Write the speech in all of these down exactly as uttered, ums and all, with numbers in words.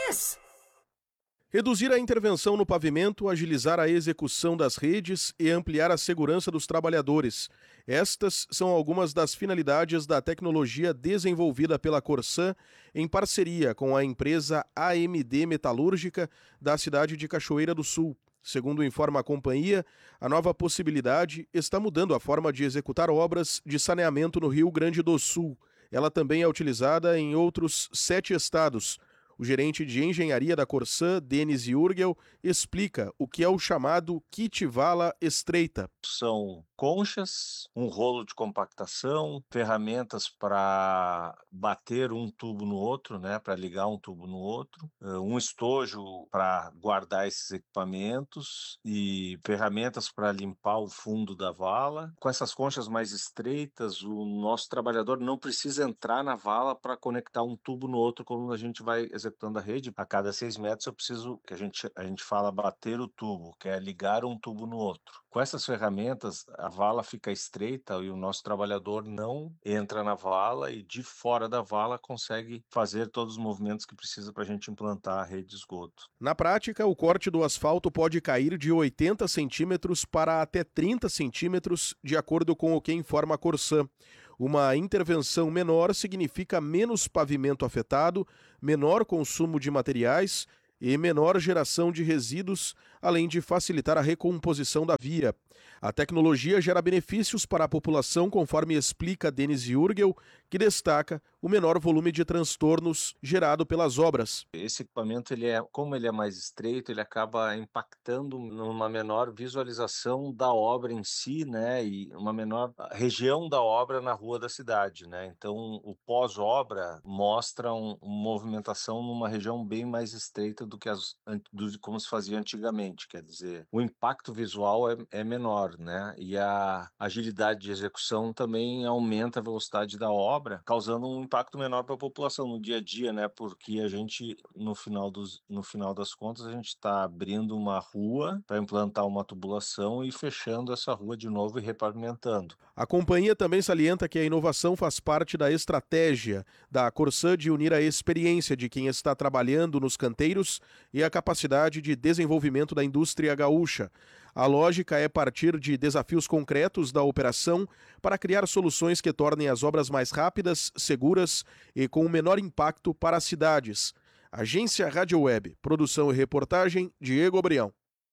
this? Reduzir a intervenção no pavimento, agilizar a execução das redes e ampliar a segurança dos trabalhadores. Estas são algumas das finalidades da tecnologia desenvolvida pela Corsã em parceria com a empresa A M D Metalúrgica da cidade de Cachoeira do Sul. Segundo informa a companhia, a nova possibilidade está mudando a forma de executar obras de saneamento no Rio Grande do Sul. Ela também é utilizada em outros sete estados. O gerente de engenharia da Corsã, Denis Jurgel, explica o que é o chamado kit vala estreita. São conchas, um rolo de compactação, ferramentas para bater um tubo no outro, né, para ligar um tubo no outro, um estojo para guardar esses equipamentos e ferramentas para limpar o fundo da vala. Com essas conchas mais estreitas, o nosso trabalhador não precisa entrar na vala para conectar um tubo no outro como a gente vai executando a rede. A cada seis metros eu preciso, que a gente, a gente fala bater o tubo, que é ligar um tubo no outro. Com essas ferramentas, a vala fica estreita e o nosso trabalhador não entra na vala e de fora da vala consegue fazer todos os movimentos que precisa para a gente implantar a rede de esgoto. Na prática, o corte do asfalto pode cair de oitenta centímetros para até trinta centímetros, de acordo com o que informa a Corsã. Uma intervenção menor significa menos pavimento afetado, menor consumo de materiais e menor geração de resíduos, além de facilitar a recomposição da via. A tecnologia gera benefícios para a população, conforme explica Denis Jurgel, que destaca o menor volume de transtornos gerado pelas obras. Esse equipamento, ele é, como ele é mais estreito, ele acaba impactando numa menor visualização da obra em si, né, e uma menor região da obra na rua da cidade, né. Então, o pós-obra mostra um, uma movimentação numa região bem mais estreita do que as, do, como se fazia antigamente, quer dizer, o impacto visual é, é menor, né, e a agilidade de execução também aumenta a velocidade da obra, causando um impacto menor para a população no dia a dia, né, porque a gente, no final, dos, no final das contas, a gente está abrindo uma rua para implantar uma tubulação e fechando essa rua de novo e repavimentando. A companhia também salienta que a inovação faz parte da estratégia da Corsã de unir a experiência de quem está trabalhando nos canteiros e a capacidade de desenvolvimento da indústria gaúcha. A lógica é partir de desafios concretos da operação para criar soluções que tornem as obras mais rápidas, seguras e com o menor impacto para as cidades. Agência Rádio Web, produção e reportagem, Diego Obrião.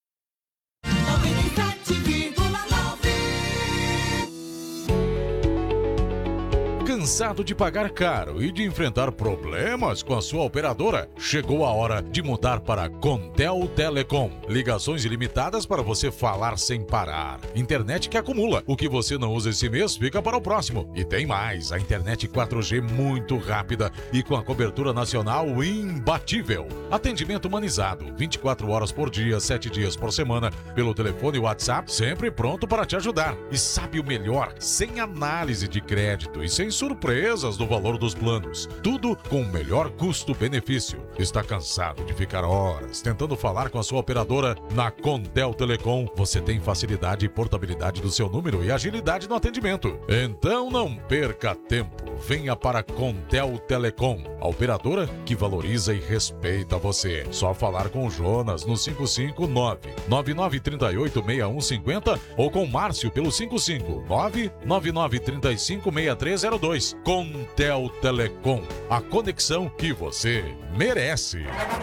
Cansado de pagar caro e de enfrentar problemas com a sua operadora? Chegou a hora de mudar para Contel Telecom. Ligações ilimitadas para você falar sem parar. Internet que acumula. O que você não usa esse mês fica para o próximo. E tem mais, a internet quatro G muito rápida e com a cobertura nacional imbatível. Atendimento humanizado, vinte e quatro horas por dia, sete dias por semana, pelo telefone e WhatsApp, sempre pronto para te ajudar. E sabe o melhor? Sem análise de crédito e sem surpresas do valor dos planos. Tudo com o melhor custo-benefício. Está cansado de ficar horas tentando falar com a sua operadora? Na Contel Telecom, você tem facilidade e portabilidade do seu número e agilidade no atendimento. Então não perca tempo. Venha para Contel Telecom, a operadora que valoriza e respeita você. Só falar com o Jonas no cinco cinco nove, nove nove três oito, seis um cinco zero ou com o Márcio pelo cinco cinco nove, nove nove três cinco, seis três zero dois. Contel Telecom, a conexão que você merece.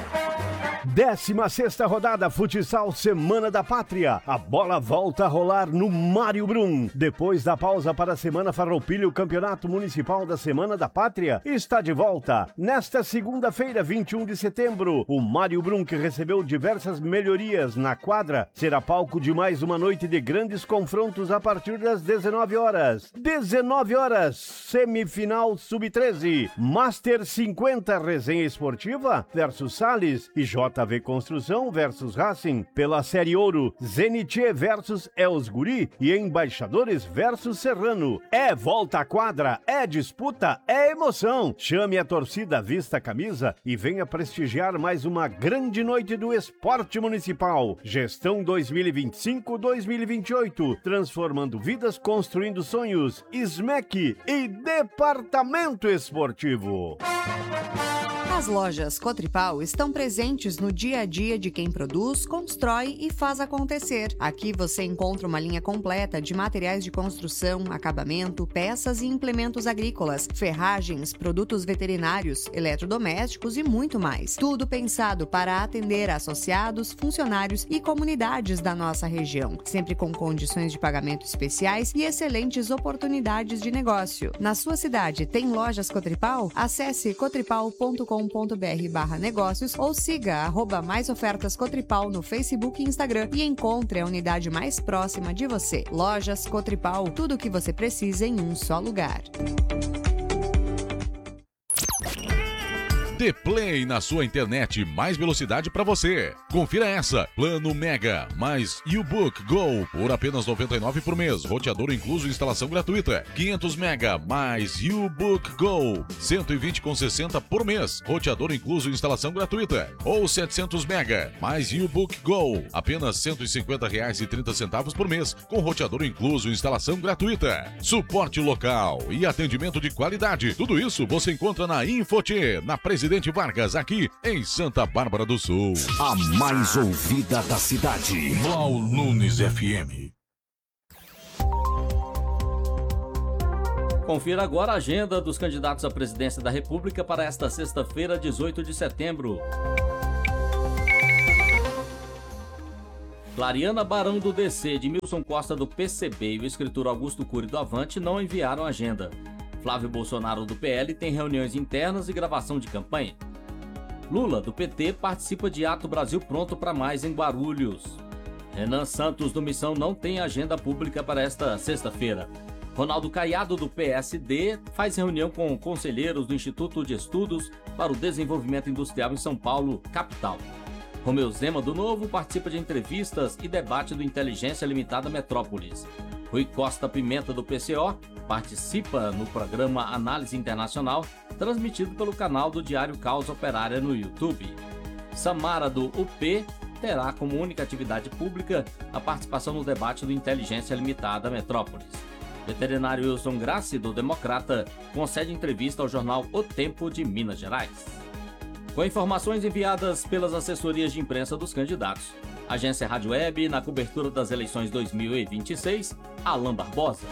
décima sexta rodada Futsal Semana da Pátria. A bola volta a rolar no Mário Brum. Depois da pausa para a Semana Farroupilha, o Campeonato Municipal da Semana da Pátria está de volta. Nesta segunda-feira, vinte e um de setembro, o Mário Brum, que recebeu diversas melhorias na quadra, será palco de mais uma noite de grandes confrontos a partir das dezenove horas. dezenove horas, semifinal sub treze. Master cinquenta, resenha esportiva versus Salles e J J V Construção versus Racing, pela Série Ouro, Zenit versus Els Guri e Embaixadores versus Serrano. É volta à quadra, é disputa, é emoção. Chame a torcida, vista a camisa e venha prestigiar mais uma grande noite do esporte municipal. Gestão dois mil e vinte e cinco a dois mil e vinte e oito, transformando vidas, construindo sonhos. S M E C e Departamento Esportivo. As lojas Cotripal estão presentes no dia a dia de quem produz, constrói e faz acontecer. Aqui você encontra uma linha completa de materiais de construção, acabamento, peças e implementos agrícolas, ferragens, produtos veterinários, eletrodomésticos e muito mais. Tudo pensado para atender associados, funcionários e comunidades da nossa região, sempre com condições de pagamento especiais e excelentes oportunidades de negócio. Na sua cidade tem lojas Cotripal? Acesse cotripal ponto com ponto br barra negócios ou siga arroba mais ofertas Cotripal no Facebook e Instagram e encontre a unidade mais próxima de você. Lojas Cotripal, tudo o que você precisa em um só lugar. Dê Play na sua internet, mais velocidade para você. Confira essa, Plano Mega mais U-Book Go por apenas noventa e nove reais por mês, roteador incluso e instalação gratuita. quinhentos mega mais U-Book Go, cento e vinte com sessenta por mês, roteador incluso e instalação gratuita. Ou setecentos mega mais U-Book Go, apenas cento e cinquenta reais e trinta centavos por mês, com roteador incluso e instalação gratuita. Suporte local e atendimento de qualidade. Tudo isso você encontra na Infoti, na Presidente Vargas, aqui em Santa Bárbara do Sul. A mais ouvida da cidade. Blau Nunes F M. Confira agora a agenda dos candidatos à presidência da República para esta sexta-feira, dezoito de setembro. Clariana Barão do D C, Edmilson Costa do P C B e o escritor Augusto Cury do Avante não enviaram agenda. Flávio Bolsonaro do P L tem reuniões internas e gravação de campanha. Lula do P T participa de ato Brasil Pronto para Mais em Guarulhos. Renan Santos do Missão não tem agenda pública para esta sexta-feira. Ronaldo Caiado do P S D faz reunião com conselheiros do Instituto de Estudos para o Desenvolvimento Industrial em São Paulo, capital. Romeu Zema do Novo participa de entrevistas e debate do Inteligência Limitada Metrópolis. Rui Costa Pimenta do P C O participa no programa Análise Internacional, transmitido pelo canal do Diário Causa Operária no YouTube. Samara do U P terá como única atividade pública a participação no debate do Inteligência Limitada Metrópolis. Veterinário Wilson Grassi do Democrata concede entrevista ao jornal O Tempo de Minas Gerais. Com informações enviadas pelas assessorias de imprensa dos candidatos. Agência Rádio Web, na cobertura das eleições dois mil e vinte e seis, Alain Barbosa.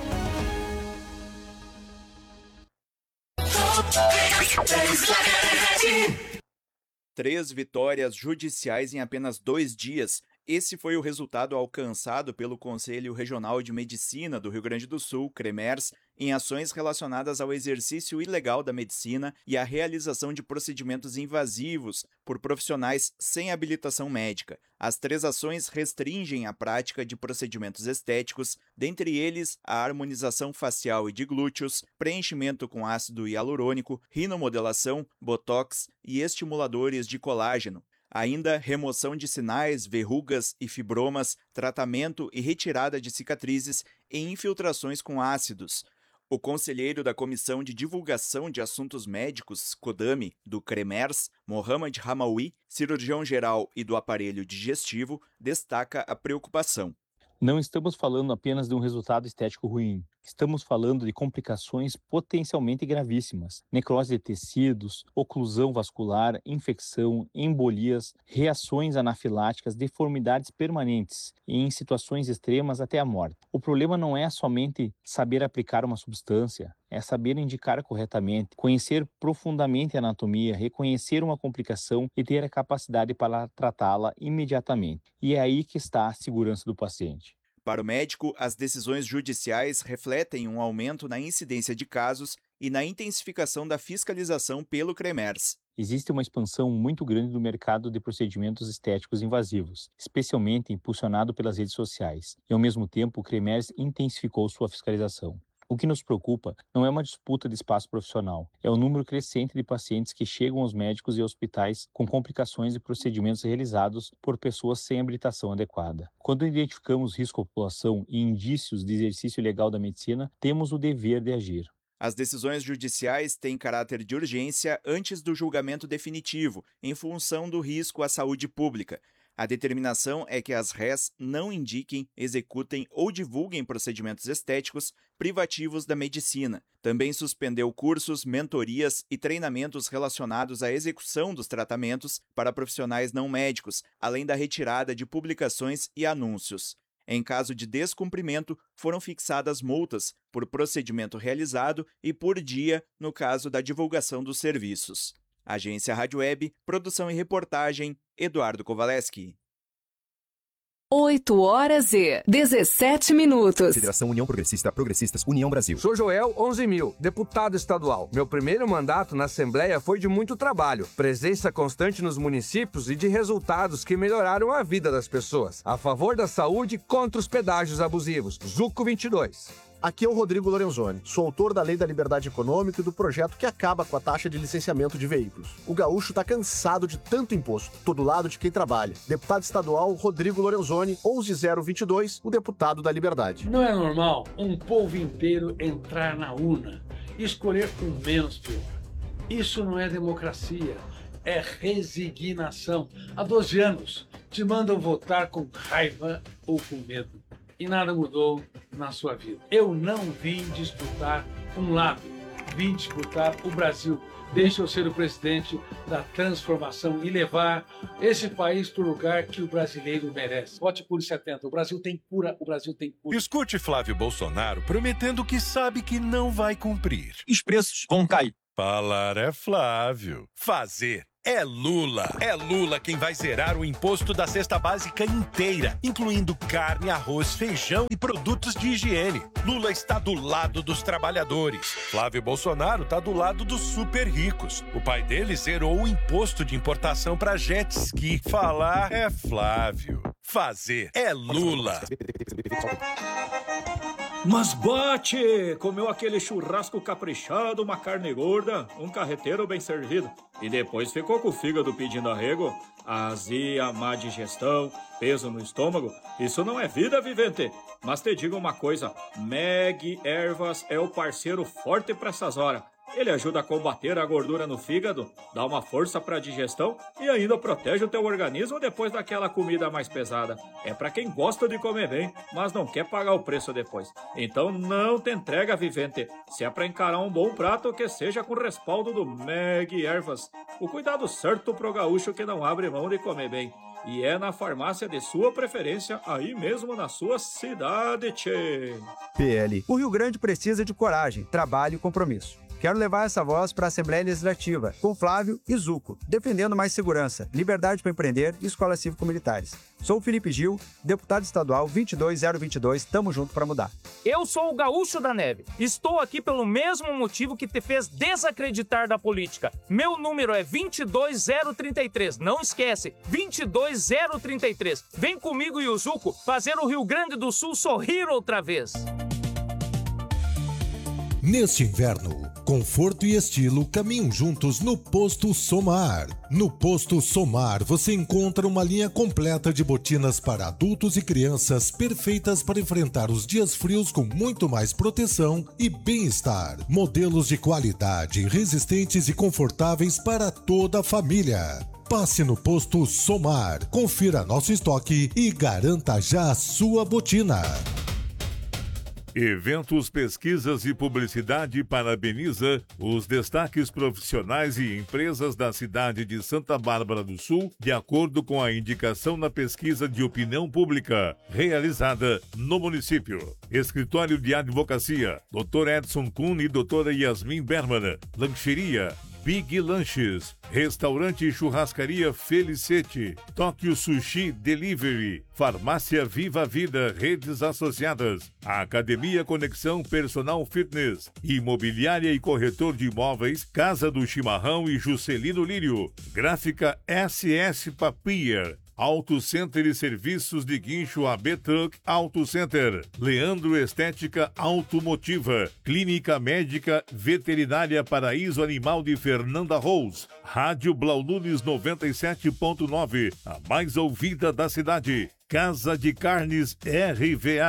Três vitórias judiciais em apenas dois dias. Esse foi o resultado alcançado pelo Conselho Regional de Medicina do Rio Grande do Sul, CREMERS, em ações relacionadas ao exercício ilegal da medicina e à realização de procedimentos invasivos por profissionais sem habilitação médica. As três ações restringem a prática de procedimentos estéticos, dentre eles a harmonização facial e de glúteos, preenchimento com ácido hialurônico, rinomodelação, botox e estimuladores de colágeno. Ainda remoção de sinais, verrugas e fibromas, tratamento e retirada de cicatrizes e infiltrações com ácidos. O conselheiro da Comissão de Divulgação de Assuntos Médicos, CODAME, do CREMERS, Mohamed Hamaoui, cirurgião geral e do aparelho digestivo, destaca a preocupação. Não estamos falando apenas de um resultado estético ruim. Estamos falando de complicações potencialmente gravíssimas. Necrose de tecidos, oclusão vascular, infecção, embolias, reações anafiláticas, deformidades permanentes e, em situações extremas, até a morte. O problema não é somente saber aplicar uma substância, é saber indicar corretamente, conhecer profundamente a anatomia, reconhecer uma complicação e ter a capacidade para tratá-la imediatamente. E é aí que está a segurança do paciente. Para o médico, as decisões judiciais refletem um aumento na incidência de casos e na intensificação da fiscalização pelo CREMERS. Existe uma expansão muito grande do mercado de procedimentos estéticos invasivos, especialmente impulsionado pelas redes sociais, e ao mesmo tempo o CREMERS intensificou sua fiscalização. O que nos preocupa não é uma disputa de espaço profissional, é o número crescente de pacientes que chegam aos médicos e hospitais com complicações e procedimentos realizados por pessoas sem habilitação adequada. Quando identificamos risco à população e indícios de exercício ilegal da medicina, temos o dever de agir. As decisões judiciais têm caráter de urgência antes do julgamento definitivo, em função do risco à saúde pública. A determinação é que as R E S não indiquem, executem ou divulguem procedimentos estéticos privativos da medicina. Também suspendeu cursos, mentorias e treinamentos relacionados à execução dos tratamentos para profissionais não médicos, além da retirada de publicações e anúncios. Em caso de descumprimento, foram fixadas multas por procedimento realizado e por dia, no caso da divulgação dos serviços. Agência Rádio Web, produção e reportagem, Eduardo Kovaleski. oito horas e dezessete minutos. Federação União Progressista, Progressistas, União Brasil. Sou Joel onze mil, deputado estadual. Meu primeiro mandato na Assembleia foi de muito trabalho, presença constante nos municípios e de resultados que melhoraram a vida das pessoas. A favor da saúde contra os pedágios abusivos. Zuco vinte e dois. Aqui é o Rodrigo Lorenzoni, sou autor da Lei da Liberdade Econômica e do projeto que acaba com a taxa de licenciamento de veículos. O gaúcho tá cansado de tanto imposto, tô do lado de quem trabalha. Deputado estadual Rodrigo Lorenzoni, onze zero vinte e dois, o deputado da Liberdade. Não é normal um povo inteiro entrar na urna e escolher com menos pior. Isso não é democracia, é resignação. Há doze anos te mandam votar com raiva ou com medo. E nada mudou na sua vida. Eu não vim disputar um lado, vim disputar o Brasil. Deixa eu ser o presidente da transformação e levar esse país para o lugar que o brasileiro merece. Vote Cure setenta. O Brasil tem cura, o Brasil tem cura. Escute Flávio Bolsonaro prometendo que sabe que não vai cumprir. Os preços vão cair. Falar é Flávio. Fazer é Lula. É Lula quem vai zerar o imposto da cesta básica inteira, incluindo carne, arroz, feijão e produtos de higiene. Lula está do lado dos trabalhadores. Flávio Bolsonaro está do lado dos super ricos. O pai dele zerou o imposto de importação para jet ski. Falar é Flávio. Fazer é Lula. Mas bate! Comeu aquele churrasco caprichado, uma carne gorda, um carreteiro bem servido. E depois ficou com o fígado pedindo arrego. Azia, má digestão, peso no estômago. Isso não é vida, vivente. Mas te digo uma coisa, Meg Ervas é o parceiro forte para essas horas. Ele ajuda a combater a gordura no fígado, dá uma força para a digestão e ainda protege o teu organismo depois daquela comida mais pesada. É para quem gosta de comer bem, mas não quer pagar o preço depois. Então não te entrega, vivente. Se é para encarar um bom prato, que seja com respaldo do Meg Ervas. O cuidado certo pro gaúcho que não abre mão de comer bem. E é na farmácia de sua preferência, aí mesmo na sua cidade, tchê. P L. O Rio Grande precisa de coragem, trabalho e compromisso. Quero levar essa voz para a Assembleia Legislativa, com Flávio e Zuco, defendendo mais segurança, liberdade para empreender e escolas cívico-militares. Sou o Felipe Gil, deputado estadual vinte e dois zero vinte e dois, tamo junto para mudar. Eu sou o Gaúcho da Neve. Estou aqui pelo mesmo motivo que te fez desacreditar da política. Meu número é vinte e dois zero trinta e três. Não esquece, vinte e dois zero trinta e três. Vem comigo e o Zuco fazer o Rio Grande do Sul sorrir outra vez. Neste inverno, conforto e estilo caminham juntos no Posto Somar. No Posto Somar você encontra uma linha completa de botinas para adultos e crianças perfeitas para enfrentar os dias frios com muito mais proteção e bem-estar. Modelos de qualidade, resistentes e confortáveis para toda a família. Passe no Posto Somar, confira nosso estoque e garanta já a sua botina. Eventos, Pesquisas e Publicidade parabeniza os destaques profissionais e empresas da cidade de Santa Bárbara do Sul, de acordo com a indicação na pesquisa de opinião pública realizada no município. Escritório de Advocacia, doutor Edson Kuhn e doutora Yasmin Berman. Lancheria Big Lanches, Restaurante e Churrascaria Felicete, Tóquio Sushi Delivery, Farmácia Viva Vida, Redes Associadas, Academia Conexão Personal Fitness, Imobiliária e Corretor de Imóveis, Casa do Chimarrão e Juscelino Lírio, Gráfica S S Papier, Auto Center e Serviços de Guincho A B Truck Auto Center, Leandro Estética Automotiva, Clínica Médica Veterinária Paraíso Animal de Fernanda Rose, Rádio Blau Nunes noventa e sete ponto nove, a mais ouvida da cidade, Casa de Carnes R V A,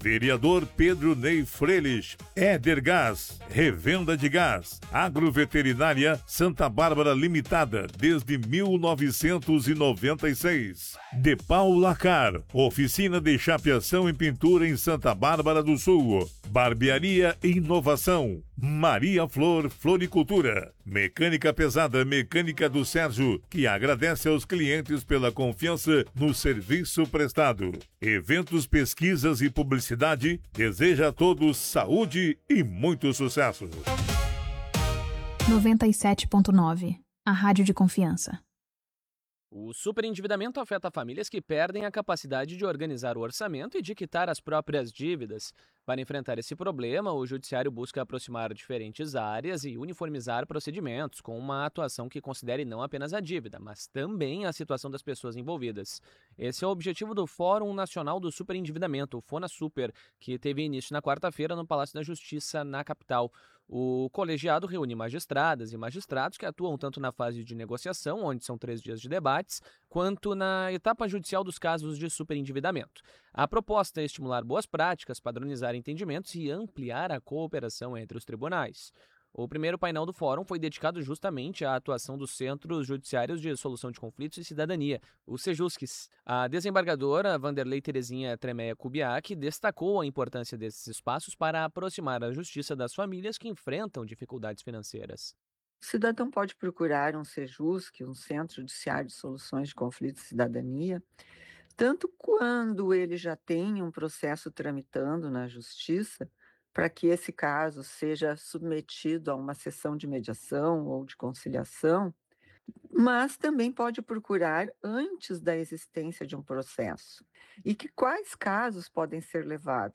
Vereador Pedro Ney Frelich. Éder Gás, revenda de gás. Agroveterinária Santa Bárbara Limitada, desde mil novecentos e noventa e seis. De Paula Car, oficina de chapeação e pintura em Santa Bárbara do Sul. Barbearia e Inovação. Maria Flor Floricultura. Mecânica Pesada Mecânica do Sérgio, que agradece aos clientes pela confiança no serviço prestado. Eventos, pesquisas e publicidade, deseja a todos saúde e muito sucesso. noventa e sete ponto nove, a rádio de confiança. O superendividamento afeta famílias que perdem a capacidade de organizar o orçamento e de quitar as próprias dívidas. Para enfrentar esse problema, o Judiciário busca aproximar diferentes áreas e uniformizar procedimentos com uma atuação que considere não apenas a dívida, mas também a situação das pessoas envolvidas. Esse é o objetivo do Fórum Nacional do Superendividamento, o FONASUPER, que teve início na quarta-feira no Palácio da Justiça, na capital. O colegiado reúne magistradas e magistrados que atuam tanto na fase de negociação, onde são três dias de debates, quanto na etapa judicial dos casos de superendividamento. A proposta é estimular boas práticas, padronizar entendimentos e ampliar a cooperação entre os tribunais. O primeiro painel do fórum foi dedicado justamente à atuação dos Centros Judiciários de Solução de Conflitos e Cidadania, os Sejusques. A desembargadora Vanderlei Terezinha Tremeia Kubiak destacou a importância desses espaços para aproximar a justiça das famílias que enfrentam dificuldades financeiras. O cidadão pode procurar um Sejusque, um Centro Judiciário de Soluções de Conflitos e Cidadania, tanto quando ele já tem um processo tramitando na justiça, para que esse caso seja submetido a uma sessão de mediação ou de conciliação, mas também pode procurar antes da existência de um processo. E que quais casos podem ser levados?